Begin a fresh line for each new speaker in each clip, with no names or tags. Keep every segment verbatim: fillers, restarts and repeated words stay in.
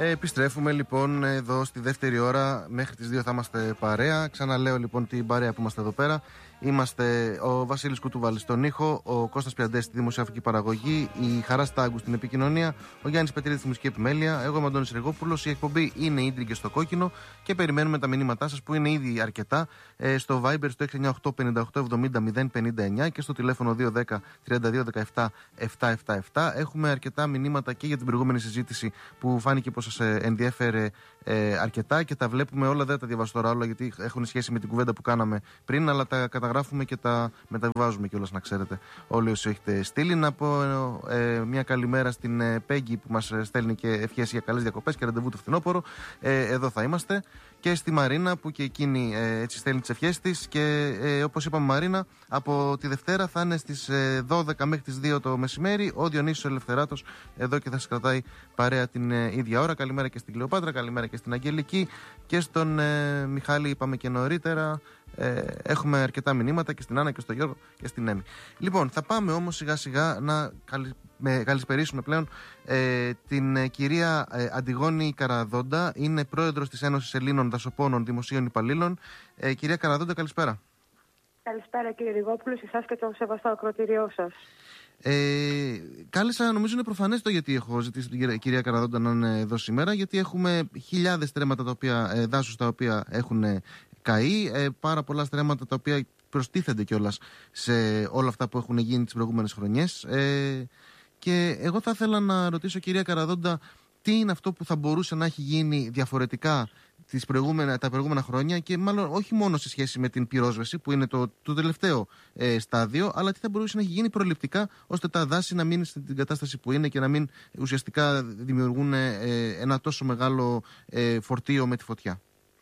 Ε, επιστρέφουμε λοιπόν εδώ στη δεύτερη ώρα. Μέχρι τις δύο θα είμαστε παρέα. Ξαναλέω λοιπόν την παρέα που είμαστε εδώ πέρα. Είμαστε ο Βασίλης Κουτούβαλης στον ήχο, ο Κώστας Πιαντές στη δημοσιογραφική παραγωγή, η Χαρά Στάγκου στην επικοινωνία, ο Γιάννης Πετρίδης στη μουσική επιμέλεια, εγώ είμαι ο Αντώνης Ρεγόπουλος. Η εκπομπή είναι Ίντριγκες στο κόκκινο και περιμένουμε τα μηνύματά σας που είναι ήδη αρκετά ε, στο Viber στο έξι εννιά οκτώ πενήντα οκτώ εβδομήντα μηδέν πενήντα εννιά και στο τηλέφωνο δύο ένα μηδέν τριάντα δύο δεκαεπτά επτακόσια εβδομήντα επτά. Έχουμε αρκετά μηνύματα και για την προηγούμενη συζήτηση που φάνηκε πως σας ενδιέφερε ε, αρκετά και τα βλέπουμε όλα. Δεν τα διαβάζω τώρα όλα γιατί έχουν σχέση με την κουβέντα που κάναμε πριν, αλλά τα καταγράφουμε και τα μεταβιβάζουμε κιόλας, να ξέρετε όλοι όσοι έχετε στείλει. Να πω ε, μια καλημέρα στην ε, Πέγγι που μας στέλνει και ευχές για καλές διακοπές και ραντεβού το φθινόπωρο. Ε, εδώ θα είμαστε. Και στη Μαρίνα που και εκείνη ε, έτσι στέλνει τις ευχές της. Και ε, όπως είπαμε, Μαρίνα, από τη Δευτέρα θα είναι στις ε, δώδεκα μέχρι τις δύο το μεσημέρι ο Διονύσης ο Ελευθεράτος εδώ και θα σας κρατάει παρέα την ε, ίδια ώρα. Καλημέρα και στην Κλεοπάτρα, καλημέρα και στην Αγγελική και στον ε, Μιχάλη, είπαμε και νωρίτερα. Ε, έχουμε αρκετά μηνύματα και στην Άννα και στον Γιώργο και στην Έμι. Λοιπόν, θα πάμε όμως σιγά σιγά να καλυ... με καλησπερίσουμε πλέον ε, την ε, κυρία ε, Αντιγόνη Καραδόντα. Είναι πρόεδρος της Ένωσης Ελλήνων Δασοπόνων Δημοσίων Υπαλλήλων. Ε, κυρία Καραδόντα, καλησπέρα.
Καλησπέρα κύριε Ριγόπουλο, σε εσάς και το σεβαστό ακροατήριό σας.
Ε, κάλεσα, νομίζω είναι προφανές το γιατί έχω ζητήσει την κυρία, κυρία Καραδόντα να είναι εδώ σήμερα, γιατί έχουμε χιλιάδες στρέμματα τα οποία, ε, δάσους τα οποία έχουν καεί, ε, πάρα πολλά στρέμματα τα οποία προστίθενται κιόλας σε όλα αυτά που έχουν γίνει τις προηγούμενες χρονιές. Ε, και εγώ θα ήθελα να ρωτήσω, κυρία Καραδόντα, τι είναι αυτό που θα μπορούσε να έχει γίνει διαφορετικά τις προηγούμενα, τα προηγούμενα χρόνια και μάλλον όχι μόνο σε σχέση με την πυρόσβεση που είναι το, το τελευταίο ε, στάδιο, αλλά τι θα μπορούσε να έχει γίνει προληπτικά ώστε τα δάση να μείνουν στην κατάσταση που είναι και να μην ουσιαστικά δημιουργούν ε, ένα τόσο μεγάλο ε, φορτίο με τη φωτιά.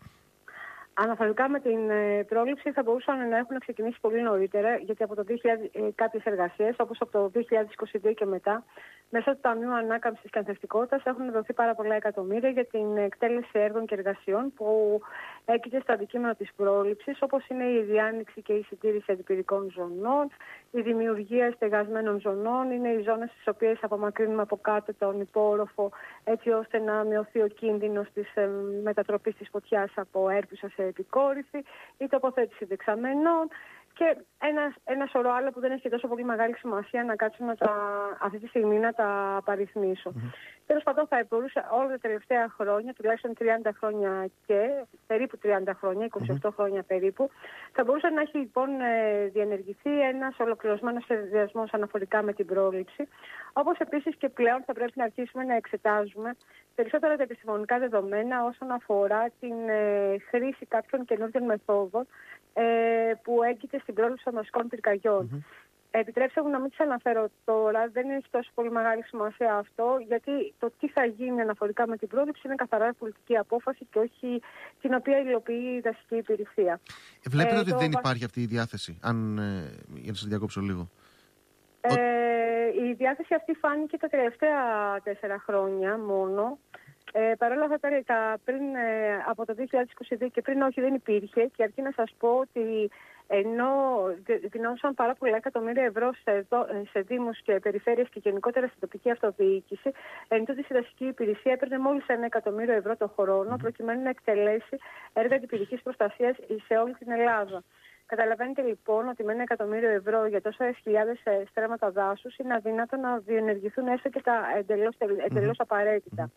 Αναφορικά με την ε, πρόληψη θα μπορούσαν να έχουν ξεκινήσει πολύ νωρίτερα, γιατί από το δύο χιλιάδες ε, κάποιες εργασίες, όπως από το δύο χιλιάδες είκοσι δύο και μετά, μέσω του Ταμείου Ανάκαμψης και Ανθεκτικότητας έχουν δοθεί πάρα πολλά εκατομμύρια για την εκτέλεση έργων και εργασιών που έγκυται στο αντικείμενο της πρόληψης, όπως είναι η διάνοιξη και η συντήρηση αντιπυρικών ζωνών, η δημιουργία στεγασμένων ζωνών, είναι οι ζώνες στις οποίες απομακρύνουμε από κάτω τον υπόρροφο, έτσι ώστε να μειωθεί ο κίνδυνος της ε, μετατροπής της φωτιάς από έρπουσα σε επικόρυφη, η τοποθέτηση δεξαμενών και ένα, ένα σωρό άλλα που δεν έχει τόσο πολύ μεγάλη σημασία να κάτσω να τα, αυτή τη στιγμή να τα απαριθμίσω. Mm-hmm. Τέλος πάντων, θα μπορούσε όλα τα τελευταία χρόνια, τουλάχιστον τριάντα χρόνια και περίπου τριάντα χρόνια, είκοσι οκτώ mm-hmm. χρόνια περίπου, θα μπορούσε να έχει λοιπόν διενεργηθεί ένας ολοκληρωμένος σχεδιασμός αναφορικά με την πρόληψη. Όπως επίσης και πλέον θα πρέπει να αρχίσουμε να εξετάζουμε περισσότερα τα επιστημονικά δεδομένα όσον αφορά την ε, χρήση κάποιων καινούργιων μεθόδων ε, που έγκυται στην πρόληψη των δασικών πυρκαγιών. Mm-hmm. Επιτρέψτε μου να μην τις αναφέρω τώρα, δεν έχει τόσο πολύ μεγάλη σημασία αυτό, γιατί το τι θα γίνει αναφορικά με την πρόληψη είναι καθαρά πολιτική απόφαση και όχι την οποία υλοποιεί η δασική υπηρεσία.
Βλέπετε ε, ότι δεν βα... υπάρχει αυτή η διάθεση, αν, ε, για να σας διακόψω λίγο.
Ε, η διάθεση αυτή φάνηκε τα τελευταία τέσσερα χρόνια μόνο. Ε, Παρ' όλα αυτά, τα, πριν, ε, από το δύο χιλιάδες είκοσι δύο και πριν όχι δεν υπήρχε, και αρκεί να σας πω ότι ενώ δινόντουσαν πάρα πολλά εκατομμύρια ευρώ σε, σε δήμους και περιφέρειες και γενικότερα στην τοπική αυτοδιοίκηση, εν τούτης η δασική υπηρεσία έπαιρνε μόλις ένα εκατομμύριο ευρώ το χρόνο προκειμένου να εκτελέσει έργα αντιπυρικής προστασίας σε όλη την Ελλάδα. Καταλαβαίνετε λοιπόν ότι με ένα εκατομμύριο ευρώ για τόσες χιλιάδες στρέμματα δάσους είναι αδύνατο να διενεργηθούν έστω και τα εντελώς, εντελώς απαραίτητα.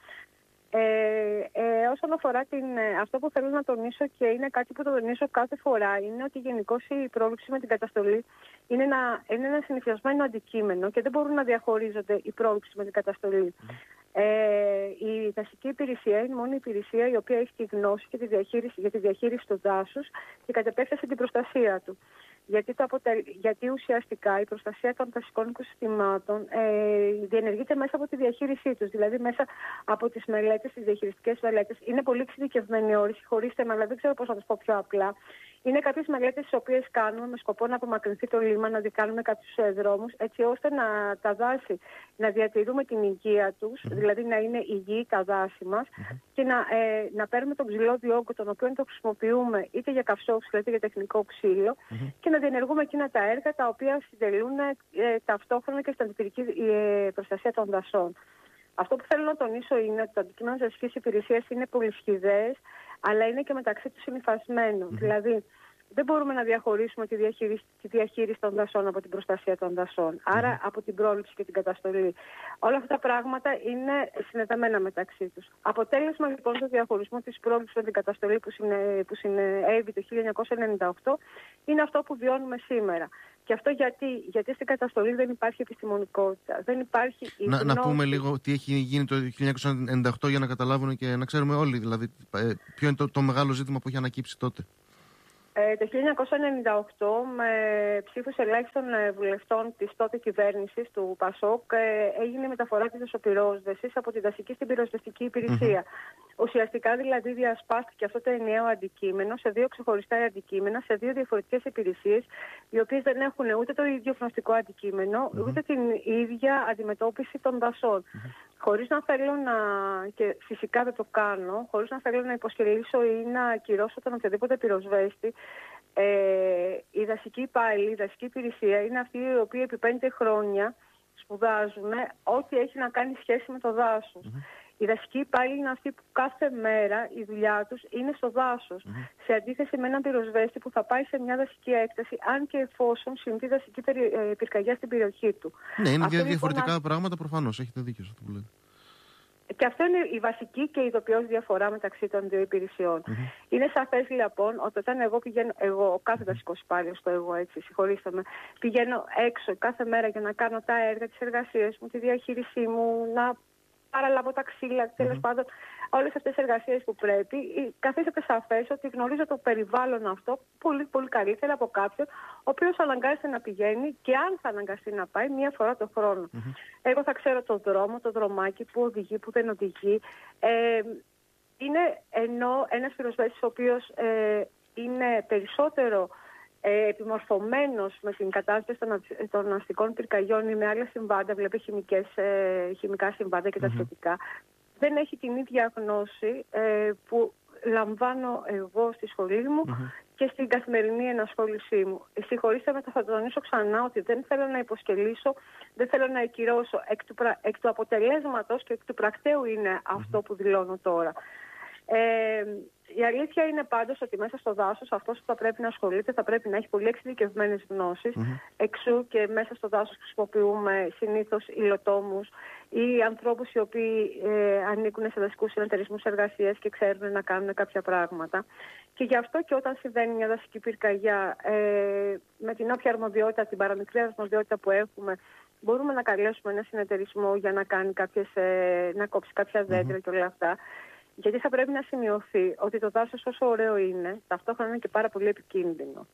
Ε, ε, όσον αφορά την, αυτό που θέλω να τονίσω και είναι κάτι που το τονίσω κάθε φορά, είναι ότι γενικώς η πρόληψη με την καταστολή είναι ένα, είναι ένα συνηθισμένο αντικείμενο και δεν μπορούν να διαχωρίζονται η πρόληψη με την καταστολή. Mm. Ε, η δασική υπηρεσία είναι μόνο η υπηρεσία η οποία έχει τη γνώση και τη διαχείριση, για τη διαχείριση του δάσους και κατ' επέκταση την προστασία του. Γιατί, το αποτελ... γιατί ουσιαστικά η προστασία των δασικών οικοσυστημάτων ε, διενεργείται μέσα από τη διαχείρισή τους, δηλαδή μέσα από τις μελέτες, τις διαχειριστικές μελέτες. Είναι πολύ εξειδικευμένη όρη, συγχωρήστε με, αλλά δεν ξέρω πώς να το πω πιο απλά. Είναι κάποιες μελέτες τις οποίες κάνουμε με σκοπό να απομακρυνθεί το λίμα, να δικάνουμε κάποιους δρόμους, έτσι ώστε να τα δάση να διατηρούμε την υγεία τους, mm-hmm. δηλαδή να είναι υγιή τα δάση μας mm-hmm. και να, ε, να παίρνουμε τον ξυλώδιο όγκο, τον οποίο το χρησιμοποιούμε είτε για καυσόξυλο είτε για τεχνικό ξύλο mm-hmm. και να διενεργούμε εκείνα τα έργα τα οποία συντελούν ε, ταυτόχρονα και στην αντιπυρική ε, προστασία των δασών. Αυτό που θέλω να τονίσω είναι ότι το αντικείμενο της δασικής υπηρεσίας είναι πολυσχηδές, αλλά είναι και μεταξύ τους συνυφασμένο. Mm-hmm. Δηλαδή, δεν μπορούμε να διαχωρίσουμε τη διαχείριση, τη διαχείριση των δασών από την προστασία των δασών. Άρα, mm-hmm. από την πρόληψη και την καταστολή. Όλα αυτά τα πράγματα είναι συνδεδεμένα μεταξύ τους. Αποτέλεσμα λοιπόν του διαχωρισμού της πρόληψης με την καταστολή που, συνε, που συνέβη το χίλια εννιακόσια ενενήντα οκτώ είναι αυτό που βιώνουμε σήμερα. Και αυτό γιατί, γιατί στην καταστολή δεν υπάρχει επιστημονικότητα. Δεν υπάρχει η
να, να πούμε λίγο τι έχει γίνει το χίλια εννιακόσια ενενήντα οκτώ για να καταλάβουν και να ξέρουμε όλοι, δηλαδή, ποιο είναι το, το μεγάλο ζήτημα που έχει ανακύψει τότε.
Ε, το χίλια εννιακόσια ενενήντα οκτώ, με ψήφους ελάχιστων βουλευτών της τότε κυβέρνησης του ΠΑΣΟΚ, ε, έγινε η μεταφορά της δασοπυρόσβεσης από τη δασική στην πυροσβεστική υπηρεσία. Mm-hmm. Ουσιαστικά δηλαδή διασπάστηκε αυτό το ενιαίο αντικείμενο σε δύο ξεχωριστά αντικείμενα, σε δύο διαφορετικές υπηρεσίες, οι οποίες δεν έχουν ούτε το ίδιο γνωστικό αντικείμενο, mm-hmm. ούτε την ίδια αντιμετώπιση των δασών. Mm-hmm. Χωρίς να θέλω να, και φυσικά δεν το κάνω, χωρίς να θέλω να υποσχελήσω ή να ακυρώσω τον οποιοδήποτε πυροσβέστη, ε, η δασική υπάλληλη, η δασική υπηρεσία είναι αυτοί οι οποίοι επί πέντε χρόνια σπουδάζουν ό,τι έχει να κάνει σχέση με το δάσος. Mm-hmm. Οι δασικοί υπάλληλοι είναι αυτοί που κάθε μέρα η δουλειά τους είναι στο δάσος. Mm-hmm. Σε αντίθεση με έναν πυροσβέστη που θα πάει σε μια δασική έκταση, αν και εφόσον συμβεί δασική πυρκαγιά στην περιοχή του.
Ναι, είναι
αυτό,
διαφορετικά
λοιπόν,
πράγματα προφανώς. Έχετε δίκιο σε αυτό που λέτε.
Και αυτό είναι η βασική και η ειδοποιώς διαφορά μεταξύ των δύο υπηρεσιών. Mm-hmm. Είναι σαφές λοιπόν ότι όταν εγώ πηγαίνω, εγώ, κάθε δασικός υπάλληλος, το εγώ έτσι, συγχωρήστε με, πηγαίνω έξω κάθε μέρα για να κάνω τα έργα, τις εργασίες μου, τη διαχείρισή μου, να παραλάβω τα ξύλα, mm-hmm. τέλος πάντων, όλες αυτές τις εργασίες που πρέπει, καθίσατε σαφές ότι γνωρίζω το περιβάλλον αυτό πολύ, πολύ καλύτερα από κάποιον, ο οποίος αναγκάζεται να πηγαίνει και αν θα αναγκαστεί να πάει μία φορά το χρόνο. Mm-hmm. Εγώ θα ξέρω το δρόμο, το δρομάκι που οδηγεί, που δεν οδηγεί. Ε, είναι ενώ ένας πυροσβέστης ο οποίος ε, είναι περισσότερο ε, επιμορφωμένος με την κατάσταση των, των αστικών πυρκαγιών ή με άλλα συμβάντα, βλέπει χημικές, ε, χημικά συμβάντα και τα mm-hmm. σχετικά, δεν έχει την ίδια γνώση ε, που λαμβάνω εγώ στη σχολή μου mm-hmm. και στην καθημερινή ενασχόλησή μου. Συγχωρήστε με, θα τονίσω ξανά ότι δεν θέλω να υποσκελίσω, δεν θέλω να εκκυρώσω. Εκ του, εκ του αποτελέσματος και εκ του πρακτέου είναι mm-hmm. αυτό που δηλώνω τώρα. Ε, η αλήθεια είναι πάντως ότι μέσα στο δάσος αυτός που θα πρέπει να ασχολείται θα πρέπει να έχει πολύ εξειδικευμένες γνώσεις. Mm-hmm. Εξού και μέσα στο δάσος χρησιμοποιούμε συνήθως υλοτόμους ή ανθρώπους οι οποίοι ε, ανήκουν σε δασικούς συνεταιρισμούς εργασίας και ξέρουν να κάνουν κάποια πράγματα. Και γι' αυτό και όταν συμβαίνει μια δασική πυρκαγιά, ε, με την όποια αρμοδιότητα, την παραμικρή αρμοδιότητα που έχουμε, μπορούμε να καλέσουμε ένα συνεταιρισμό για να, κάνει κάποιες, ε, να κόψει κάποια δέντρα mm-hmm. και όλα αυτά. Γιατί θα πρέπει να σημειωθεί ότι το δάσος όσο ωραίο είναι, ταυτόχρονα είναι και πάρα πολύ επικίνδυνο.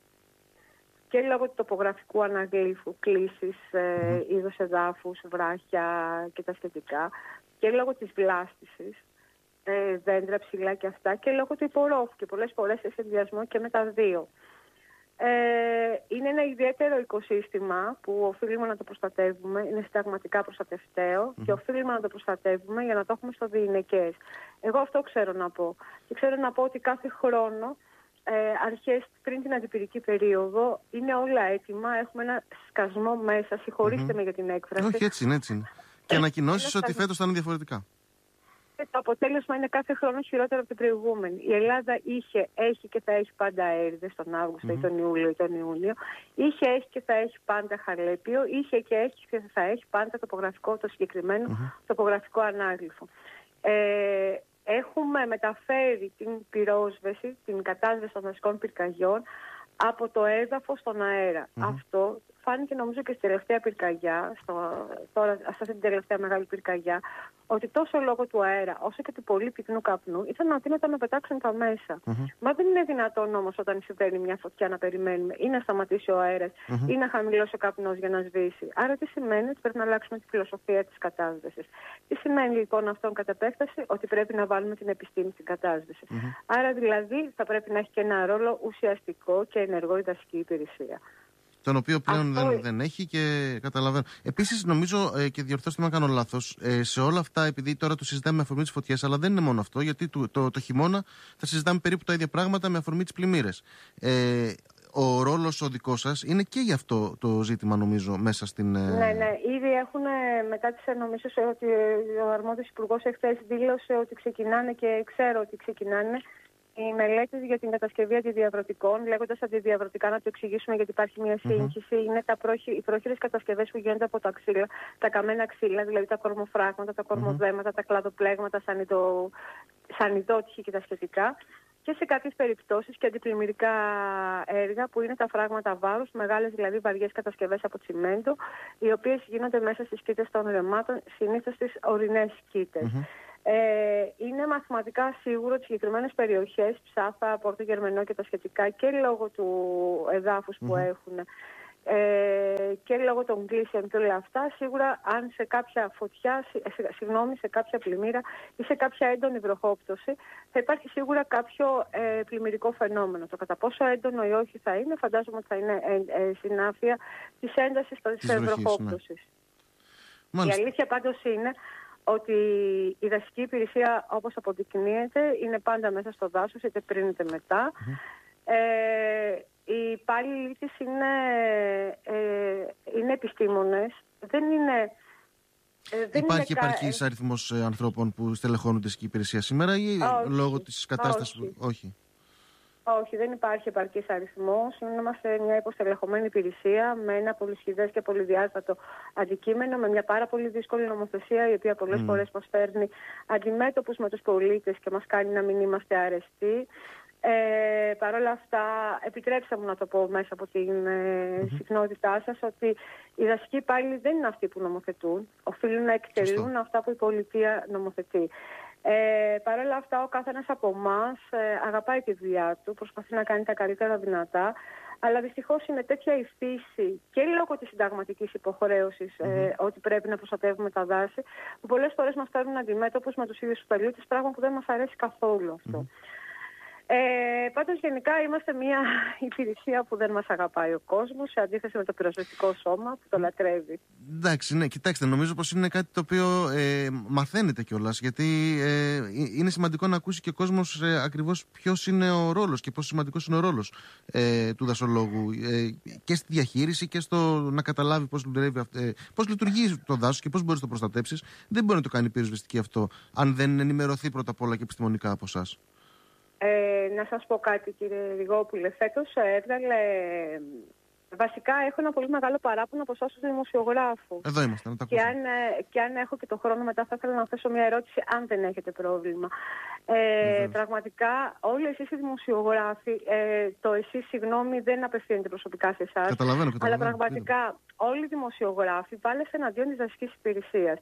Και λόγω του τοπογραφικού αναγλύφου, κλίσης, ε, είδος εδάφους, βράχια και τα σχετικά, και λόγω της βλάστησης, ε, δέντρα, ψηλά και αυτά, και λόγω του υπορρόφου και πολλές φορές σε συνδυασμό και με τα δύο. Ε, είναι ένα ιδιαίτερο οικοσύστημα που οφείλουμε να το προστατεύουμε, είναι συνταγματικά προστατευταίο mm-hmm. και οφείλουμε να το προστατεύουμε για να το έχουμε στο διηνεκές. Εγώ αυτό ξέρω να πω. Και ξέρω να πω ότι κάθε χρόνο, ε, αρχές πριν την αντιπυρική περίοδο, είναι όλα έτοιμα, έχουμε ένα σκασμό μέσα, συγχωρήστε mm-hmm. με για την έκφραση.
Όχι, έτσι είναι, έτσι είναι. Και ανακοινώσεις ότι φέτος θα είναι διαφορετικά.
Το αποτέλεσμα είναι κάθε χρόνο χειρότερο από την προηγούμενη. Η Ελλάδα είχε, έχει και θα έχει πάντα αέριδες τον Αύγουστο mm-hmm. ή τον Ιούλιο ή τον Ιούνιο. Είχε, έχει και θα έχει πάντα χαλέπιο. Είχε και έχει και θα έχει πάντα τοπογραφικό, το συγκεκριμένο mm-hmm. τοπογραφικό ανάγλυφο. Ε, έχουμε μεταφέρει την πυρόσβεση, την κατάσβεση των δασικών πυρκαγιών από το έδαφος στον αέρα. Mm-hmm. Αυτό φάνηκε νομίζω και στη τελευταία πυρκαγιά, στο, τώρα, σε αυτή την τελευταία μεγάλη πυρκαγιά, ότι τόσο λόγω του αέρα όσο και του πολύ πυκνού καπνού ήταν αδύνατο να πετάξουν τα μέσα. Mm-hmm. Μα δεν είναι δυνατόν όμως όταν συμβαίνει μια φωτιά να περιμένουμε ή να σταματήσει ο αέρας mm-hmm. ή να χαμηλώσει ο καπνός για να σβήσει. Άρα τι σημαίνει? Ότι πρέπει να αλλάξουμε τη φιλοσοφία της κατάσβεσης. Τι σημαίνει λοιπόν αυτόν κατ' επέκταση? Ότι πρέπει να βάλουμε την επιστήμη στην κατάσβεση. Mm-hmm. Άρα δηλαδή θα πρέπει να έχει και ένα ρόλο ουσιαστικό και ενεργό η δασική υπηρεσία.
Τον οποίο πλέον δεν, δεν έχει και καταλαβαίνω. Επίσης, νομίζω ε, και διορθώστε με αν κάνω λάθος, ε, σε όλα αυτά, επειδή τώρα το συζητάμε με αφορμή τις φωτιές, αλλά δεν είναι μόνο αυτό, γιατί το, το, το χειμώνα θα συζητάμε περίπου τα ίδια πράγματα με αφορμή τις πλημμύρες. Ε, ο ρόλος ο δικός σας είναι και γι' αυτό το ζήτημα, νομίζω, μέσα στην...
Ναι, ναι. Ήδη έχουν, μετά τις νομίζω ότι ο αρμόδιος υπουργός εχθές δήλωσε ότι ξεκινάνε και ξέρω ότι ξεκινάνε οι μελέτες για την κατασκευή αντιδιαβρωτικών, λέγοντας αντιδιαβρωτικά, να το εξηγήσουμε γιατί υπάρχει μια σύγχυση. Mm-hmm. Είναι τα πρόχει, οι πρόχειρες κατασκευές που γίνονται από τα ξύλα, τα καμένα ξύλα, δηλαδή τα κορμοφράγματα, τα κορμοδέματα, mm-hmm. τα κλαδοπλέγματα, σανιδο, σανιδότυχοι και τα σχετικά. Και σε κάποιες περιπτώσεις και αντιπλημμυρικά έργα που είναι τα φράγματα βάρους, μεγάλες δηλαδή βαριές κατασκευές από τσιμέντο, οι οποίες γίνονται μέσα στις σκήτες των ρεμάτων, συνήθως στις ορεινές σκήτες. Mm-hmm. Ε, είναι μαθηματικά σίγουρο ότι συγκεκριμένες περιοχές, Ψάθα, Πόρτο Γερμενό και τα σχετικά, και λόγω του εδάφους mm-hmm. που έχουν ε, και λόγω των κλήσεων και όλα αυτά, σίγουρα αν σε κάποια φωτιά, συγγνώμη, σε κάποια πλημμύρα ή σε κάποια έντονη βροχόπτωση, θα υπάρχει σίγουρα κάποιο ε, πλημμυρικό φαινόμενο. Το κατά πόσο έντονο ή όχι θα είναι, φαντάζομαι ότι θα είναι ε, ε, συνάφεια της έντασης της βροχόπτωσης. Ναι. Η αλήθεια πάντως είναι ότι η δασική υπηρεσία, όπως αποδεικνύεται, είναι πάντα μέσα στο δάσος, είτε πριν είτε μετά. Mm-hmm. Ε, οι υπάλληλοι της είναι, ε, είναι επιστήμονες. Δεν είναι... Ε, δεν
Υπάρχει
είναι
επαρκής κα... αριθμός ε, ανθρώπων που στελεχώνουν τη δασική υπηρεσία σήμερα ή όχι, λόγω της κατάστασης?
Όχι.
Που... όχι.
Όχι, δεν υπάρχει επαρκής αριθμός. Είμαστε μια υποστελεχωμένη υπηρεσία με ένα πολυσχηδές και πολυδιάστατο αντικείμενο, με μια πάρα πολύ δύσκολη νομοθεσία, η οποία πολλές mm. φορές μας φέρνει αντιμέτωπους με τους πολίτες και μας κάνει να μην είμαστε αρεστοί. Ε, Παρ' όλα αυτά, επιτρέψτε μου να το πω μέσα από την ε, mm-hmm. συχνότητά σας, ότι οι δασικοί υπάλληλοι δεν είναι αυτοί που νομοθετούν. Οφείλουν να εκτελούν Φωστό. αυτά που η πολιτεία νομοθετεί. Ε, Παρ' όλα αυτά, ο καθένας από εμάς ε, αγαπάει τη δουλειά του, προσπαθεί να κάνει τα καλύτερα δυνατά, αλλά δυστυχώς είναι τέτοια η φύση και λόγω της συνταγματικής υποχρέωσης mm-hmm. ε, ότι πρέπει να προστατεύουμε τα δάση, που πολλές φορές μας φέρνουν αντιμέτωπους με τους ίδιους τους πολίτες, πράγμα που δεν μας αρέσει καθόλου αυτό. Mm-hmm. Ε, πάντως γενικά είμαστε μια υπηρεσία που δεν μας αγαπάει ο κόσμος, σε αντίθεση με το πυροσβεστικό σώμα που το λατρεύει.
Εντάξει, ναι, κοιτάξτε, νομίζω πως είναι κάτι το οποίο ε, μαθαίνετε κιόλας, γιατί ε, είναι σημαντικό να ακούσει και ο κόσμος ε, ακριβώς ποιος είναι ο ρόλος και πόσο σημαντικός είναι ο ρόλος ε, του δασολόγου ε, και στη διαχείριση και στο να καταλάβει πώς, ε, πώς λειτουργεί το δάσος και πώς μπορείς να το προστατέψεις. Δεν μπορεί να το κάνει η πυροσβεστική αυτό αν δεν ενημερωθεί πρώτα απ' όλα και επιστημονικά από εσάς.
Ε, να σας πω κάτι, κύριε Ριγόπουλε. Φέτος έβγαλε... Βασικά έχω ένα πολύ μεγάλο παράπονο από εσάς ως δημοσιογράφου.
Εδώ είμαστε, να τα
και αν, και αν έχω και το χρόνο μετά θα ήθελα να θέσω μια ερώτηση, αν δεν έχετε πρόβλημα. Ε, πραγματικά όλοι εσείς οι δημοσιογράφοι, ε, το εσείς συγγνώμη δεν απευθύνεται προσωπικά σε εσάς.
Καταλαβαίνω, καταλαβαίνω.
Αλλά πραγματικά όλοι οι δημοσιογράφοι βάλεσαι εναντίον της δασικής υπηρεσίας.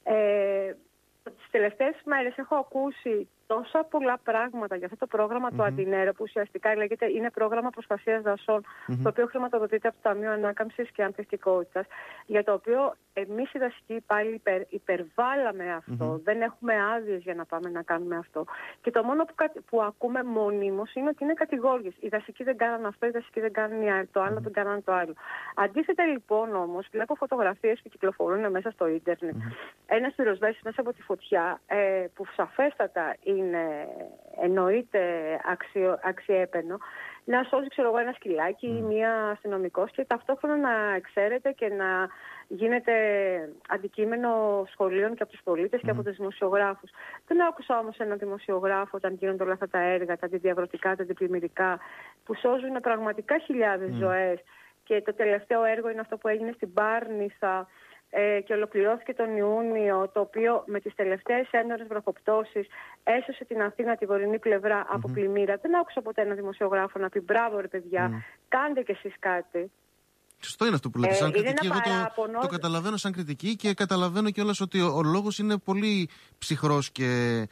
Ε, Τις τελευταίες μέρες έχω ακούσει τόσα πολλά πράγματα για αυτό το πρόγραμμα mm-hmm. του Αντινέρω, που ουσιαστικά λέγεται είναι πρόγραμμα προστασίας δασών, mm-hmm. το οποίο χρηματοδοτείται από το Ταμείο Ανάκαμψης και Ανθεκτικότητας, για το οποίο εμείς οι δασικοί υπάλληλοι υπερ, υπερβάλαμε αυτό. Mm-hmm. Δεν έχουμε άδειες για να πάμε να κάνουμε αυτό. Και το μόνο που, που ακούμε μονίμως είναι ότι είναι κατηγόριες. Οι δασικοί δεν κάναν αυτό, οι δασικοί δεν κάναν το άλλο, mm-hmm. δεν κάναν το άλλο. Αντίθετα λοιπόν όμως, βλέπω φωτογραφίες που κυκλοφορούν μέσα στο ίντερνετ. Mm-hmm. Ένας πυροσβέστης μέσα από τη φωτιά, ε, που σαφέστατα είναι, εννοείται αξιο, αξιέπαινο, να σώσει ξέρω εγώ ένα σκυλάκι ή mm. μία αστυνομικός και ταυτόχρονα να ξέρετε και να γίνεται αντικείμενο σχολείων και από τους πολίτες mm. και από τους δημοσιογράφους. Δεν άκουσα όμως έναν δημοσιογράφο όταν γίνονται όλα αυτά τα έργα, τα αντιδιαβρωτικά, τα αντιπλημμυρικά, που σώζουν πραγματικά χιλιάδες mm. ζωές. Και το τελευταίο έργο είναι αυτό που έγινε στην Πάρνηθα, Ε, και ολοκληρώθηκε τον Ιούνιο, το οποίο με τις τελευταίες έντονες βροχοπτώσεις έσωσε την Αθήνα, τη βορεινή πλευρά, mm-hmm. από πλημμύρα. Δεν άκουσα ποτέ έναν δημοσιογράφο να πει μπράβο ρε παιδιά, mm. κάντε κι εσείς κάτι.
Σωστό είναι αυτό που λέτε. Σαν ε, κριτική, εγώ το, το καταλαβαίνω σαν κριτική και καταλαβαίνω κιόλας ότι ο, ο λόγος είναι πολύ ψυχρός και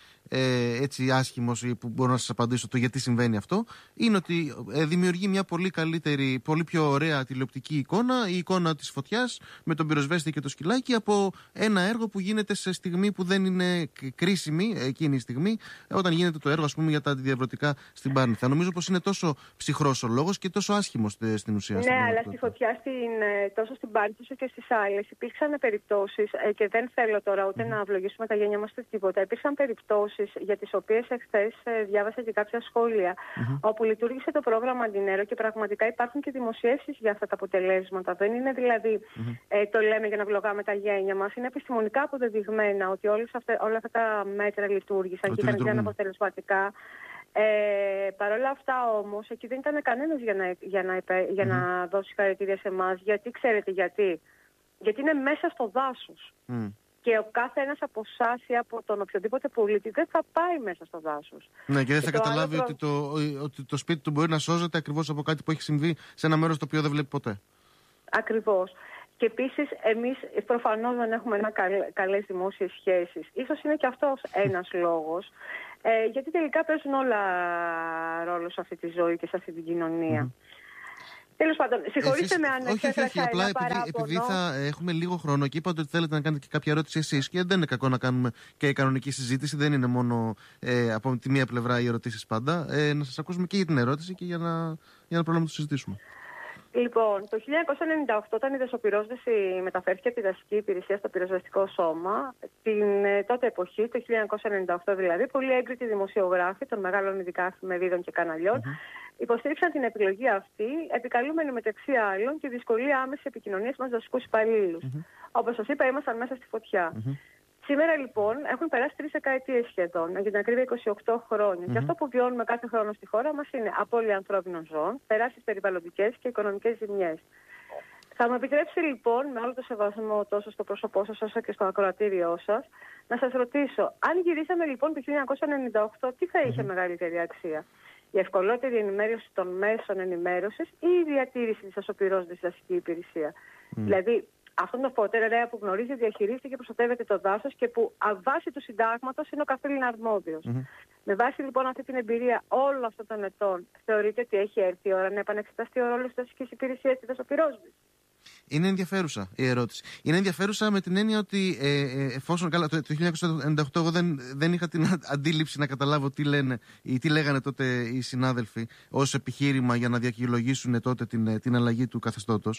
ε, έτσι άσχημος, που μπορώ να σας απαντήσω το γιατί συμβαίνει αυτό. Είναι ότι ε, δημιουργεί μια πολύ καλύτερη, πολύ πιο ωραία τηλεοπτική εικόνα, η εικόνα της φωτιάς με τον πυροσβέστη και το σκυλάκι, από ένα έργο που γίνεται σε στιγμή που δεν είναι κρίσιμη εκείνη η στιγμή, όταν γίνεται το έργο, ας πούμε, για τα αντιδιαβρωτικά στην Πάρνηθα. Νομίζω πως είναι τόσο ψυχρός ο λόγος και τόσο άσχημος στην ουσία.
Ναι, αλλά στη φωτιά στην, τόσο στην Πάρνηθα όσο και στις άλλες υπήρξαν περιπτώσεις, ε, και δεν θέλω τώρα ούτε mm. να αυλογήσουμε τα γένια μας ούτε τίποτα, υπήρξαν περιπτώσεις περιπτώσεις για τις οποίες εχθές ε, διάβασα και κάποια σχόλια, mm-hmm. όπου λειτουργήσε το πρόγραμμα Αντινέρο και πραγματικά υπάρχουν και δημοσιεύσεις για αυτά τα αποτελέσματα. Δεν είναι δηλαδή mm-hmm. ε, το λέμε για να βλογάμε τα γένια μας. Είναι επιστημονικά αποδεδειγμένα ότι όλες αυτά, όλα αυτά τα μέτρα λειτουργήσαν και ήταν και αποτελεσματικά. Ε, Παρ' όλα αυτά όμως, εκεί δεν ήταν κανένας για να, για να, για mm-hmm. να δώσει συγχαρητήρια σε εμάς. Γιατί, ξέρετε γιατί. Γιατί είναι μέσα στο δάσος. Mm. Και ο κάθε ένας από εσάς ή από τον οποιοδήποτε πολίτη δεν θα πάει μέσα στο δάσος.
Ναι, και δεν θα
και
καταλάβει
άλλο...
ότι, το, ότι το σπίτι του μπορεί να σώζεται ακριβώς από κάτι που έχει συμβεί σε ένα μέρος το οποίο δεν βλέπει ποτέ.
Ακριβώς. Και επίσης εμείς προφανώς δεν έχουμε ένα καλές δημόσιες σχέσεις. Ίσως είναι και αυτός ένας λόγος. Ε, γιατί τελικά παίζουν όλα ρόλο σε αυτή τη ζωή και σε αυτή την κοινωνία. Mm-hmm. Τέλος πάντων, συγχωρήστε με αν
όχι, όχι, όχι, απλά επειδή, επειδή θα έχουμε λίγο χρόνο και είπατε ότι θέλετε να κάνετε και κάποια ερώτηση εσείς, και δεν είναι κακό να κάνουμε και κανονική συζήτηση, δεν είναι μόνο ε, από τη μία πλευρά οι ερωτήσεις πάντα. Ε, να σας ακούσουμε και για την ερώτηση και για να, για να προλάβουμε να το συζητήσουμε.
Λοιπόν, το χίλια εννιακόσια ενενήντα οκτώ, όταν η δασοπυρόσβεση μεταφέρθηκε από τη δασική υπηρεσία στο πυροσβεστικό σώμα, την ε, τότε εποχή, το χίλια εννιακόσια ενενήντα οκτώ δηλαδή, πολλοί έγκριτοι δημοσιογράφοι των μεγάλων ειδικά εφημερίδων και καναλιών mm-hmm. υποστήριξαν την επιλογή αυτή, επικαλούμενοι μεταξύ άλλων τη δυσκολία άμεση επικοινωνία με τους δασικούς υπαλλήλους. Mm-hmm. Όπως σας είπα, ήμασταν μέσα στη φωτιά. Mm-hmm. Σήμερα λοιπόν έχουν περάσει τρεις δεκαετίες σχεδόν, για την ακρίβεια είκοσι οκτώ χρόνια. Mm-hmm. Και αυτό που βιώνουμε κάθε χρόνο στη χώρα μας είναι απώλεια ανθρώπινων ζώων, τεράστιες περιβαλλοντικές και οικονομικές ζημιές. Θα μου επιτρέψει λοιπόν, με όλο το σεβασμό τόσο στο πρόσωπό σας όσο και στο ακροατήριό σας, να σας ρωτήσω, αν γυρίσαμε λοιπόν το χίλια εννιακόσια ενενήντα οκτώ, τι θα είχε mm-hmm. μεγαλύτερη αξία? Η ευκολότερη ενημέρωση των μέσων ενημέρωσης ή η διατήρηση της δασοπυρόσβεσης στη δασική υπηρεσία? Mm. Δηλαδή, αυτόν τον φωτέρα που γνωρίζει, διαχειρίζεται και προστατεύεται το δάσος και που βάσει του συντάγματος είναι ο καθήλυνα αρμόδιος. Mm-hmm. Με βάση λοιπόν αυτή την εμπειρία όλων αυτών των ετών, θεωρείτε ότι έχει έρθει η ώρα να επανεξεταστεί ο ρόλος της δασικής υπηρεσίας στη δασοπυρόσβεση?
Είναι ενδιαφέρουσα η ερώτηση. Είναι ενδιαφέρουσα με την έννοια ότι ε, ε, εφόσον καλά, το, το χίλια εννιακόσια ενενήντα οκτώ εγώ δεν, δεν είχα την αντίληψη να καταλάβω τι λένε ή τι λέγανε τότε οι συνάδελφοι ως επιχείρημα για να διακυριολογήσουν τότε την, την αλλαγή του καθεστώτος.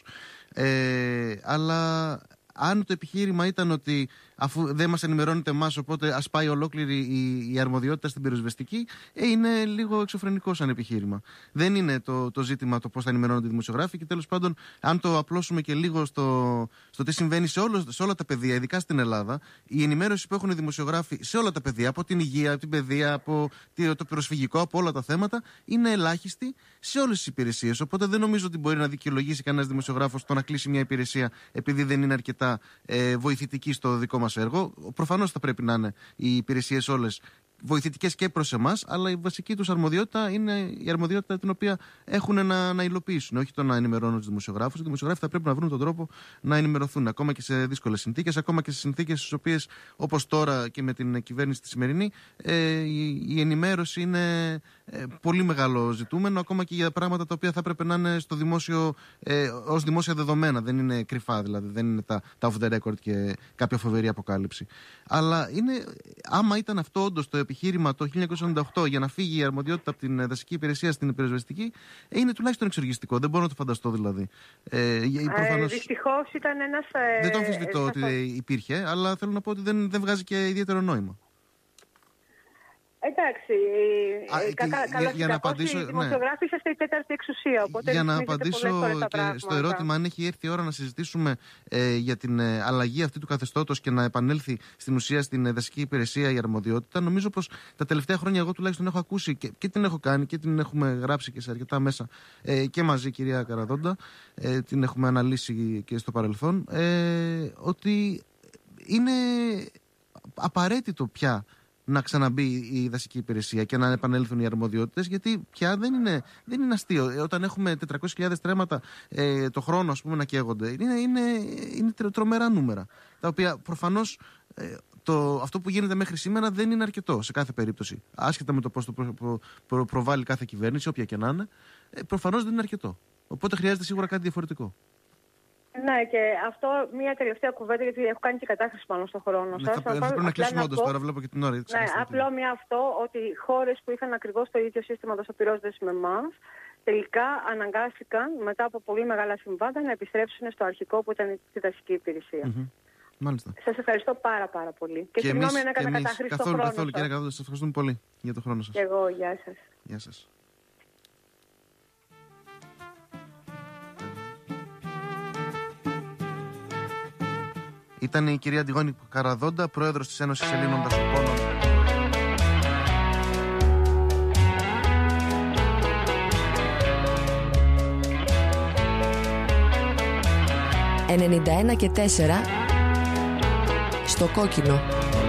Ε, αλλά αν το επιχείρημα ήταν ότι αφού δεν μας ενημερώνεται εμάς, οπότε ας πάει ολόκληρη η, η αρμοδιότητα στην πυροσβεστική, ε, είναι λίγο εξωφρενικό σαν επιχείρημα. Δεν είναι το, το ζήτημα το πώς θα ενημερώνονται οι δημοσιογράφοι, και τέλος πάντων, αν το απλώσουμε και λίγο στο, στο τι συμβαίνει σε, όλο, σε όλα τα πεδία, ειδικά στην Ελλάδα, η ενημέρωση που έχουν οι δημοσιογράφοι σε όλα τα πεδία, από την υγεία, από την παιδεία, από το προσφυγικό, από όλα τα θέματα, είναι ελάχιστη σε όλες τις υπηρεσίες. Οπότε δεν νομίζω ότι μπορεί να δικαιολογήσει κανένας δημοσιογράφος το να κλείσει μια υπηρεσία επειδή δεν είναι αρκετά ε, βοηθητική στο δικό μας έργο. Προφανώς θα πρέπει να είναι οι υπηρεσίες όλες βοηθητικές και προς εμάς, αλλά η βασική τους αρμοδιότητα είναι η αρμοδιότητα την οποία έχουν να, να υλοποιήσουν, όχι το να ενημερώνουν τους δημοσιογράφους. Οι δημοσιογράφοι θα πρέπει να βρουν τον τρόπο να ενημερωθούν, ακόμα και σε δύσκολες συνθήκες, ακόμα και σε συνθήκες στις οποίες, όπως τώρα και με την κυβέρνηση τη σημερινή, ε, η, η ενημέρωση είναι ε, πολύ μεγάλο ζητούμενο, ακόμα και για πράγματα τα οποία θα πρέπει να είναι στο δημόσιο, ε, ως δημόσια δεδομένα. Δεν είναι κρυφά, δηλαδή, δεν είναι τα, τα off the record και κάποια φοβερή αποκάλυψη. Αλλά είναι, άμα ήταν αυτό όντως το επιχείρημα το χίλια εννιακόσια ενενήντα οκτώ για να φύγει η αρμοδιότητα από την δασική υπηρεσία στην πυροσβεστική, είναι τουλάχιστον εξοργιστικό. Δεν μπορώ να το φανταστώ δηλαδή. Ε, προφανώς... ε,
Δυστυχώς ήταν ένας. Ε,
δεν το αμφισβητώ ε, ότι ε, υπήρχε, αλλά θέλω να πω ότι δεν, δεν βγάζει και ιδιαίτερο νόημα.
Εντάξει,
Α,
κα, κα, για,
για να απαντήσω,
οι δημοσιογράφοι ναι. είσαστε η τέταρτη εξουσία, οπότε
για να απαντήσω και στο ερώτημα αν έχει έρθει η ώρα να συζητήσουμε ε, για την ε, αλλαγή αυτή του καθεστώτος και να επανέλθει στην ουσία στην ε, δασική υπηρεσία η αρμοδιότητα, νομίζω πως τα τελευταία χρόνια εγώ τουλάχιστον έχω ακούσει και, και την έχω κάνει και την έχουμε γράψει και σε αρκετά μέσα ε, και μαζί, κυρία Καραδόντα, ε, την έχουμε αναλύσει και στο παρελθόν, ε, ότι είναι απαραίτητο πια να ξαναμπεί η δασική υπηρεσία και να επανέλθουν οι αρμοδιότητες, γιατί πια δεν είναι, δεν είναι αστείο. Ε, όταν έχουμε τετρακόσιες χιλιάδες τρέματα ε, το χρόνο, ας πούμε, να καίγονται, είναι, είναι, είναι τρομερά νούμερα. Τα οποία προφανώς ε, το, αυτό που γίνεται μέχρι σήμερα δεν είναι αρκετό σε κάθε περίπτωση. Άσχετα με το πώς το προ, προ, προ, προβάλλει κάθε κυβέρνηση, όποια και να είναι, ε, προφανώς δεν είναι αρκετό. Οπότε χρειάζεται σίγουρα κάτι διαφορετικό.
Ναι, και αυτό μια τελευταία κουβέντα, γιατί έχω κάνει και κατάχρηση πάνω στον χρόνο
ναι,
σας.
Θα, θα πρέπει να κλείσουμε όντως, τώρα βλέπω και την ώρα.
Ναι, απλό μια αυτό, ότι χώρες που είχαν ακριβώς το ίδιο σύστημα δασοπυρόσβεσης με εμάς, τελικά αναγκάστηκαν μετά από πολύ μεγάλα συμβάντα να επιστρέψουν στο αρχικό που ήταν η δασική υπηρεσία. Mm-hmm.
Μάλιστα.
Σας ευχαριστώ πάρα πάρα πολύ. Και, και συγγνώμη αν έκανα καταχρήστο
καθόλου,
χρόνο.
Καθόλου, κύριε Καραδόντα, σας ευχαριστούμε πολύ για τον χρόνο σας.
Και εγώ, γεια σας.
Γεια σας. Ήταν η κυρία Αντιγόνη Καραδόντα, πρόεδρος της Ένωσης Ελλήνων Δασοπόνων.
ενενήντα ένα και τέσσερα στο κόκκινο.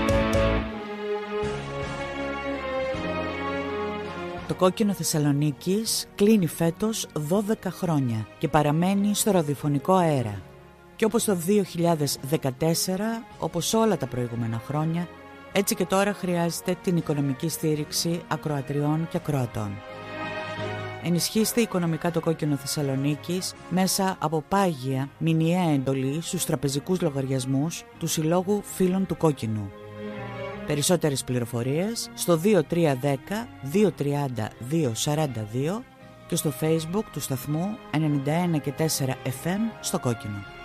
Το Κόκκινο Θεσσαλονίκης κλείνει φέτος δώδεκα χρόνια και παραμένει στο ραδιοφωνικό αέρα. Και όπως το δύο χιλιάδες δεκατέσσερα, όπως όλα τα προηγούμενα χρόνια, έτσι και τώρα χρειάζεται την οικονομική στήριξη ακροατριών και ακροατών. Ενισχύστε οικονομικά το Κόκκινο Θεσσαλονίκης μέσα από πάγια μηνιαία εντολή στους τραπεζικούς λογαριασμούς του Συλλόγου Φίλων του Κόκκινου. Περισσότερες πληροφορίες στο δύο τρία ένα μηδέν δύο τρία μηδέν δύο τέσσερα δύο και στο Facebook του σταθμού ενενήντα ένα και τέσσερα εφ εμ στο Κόκκινο.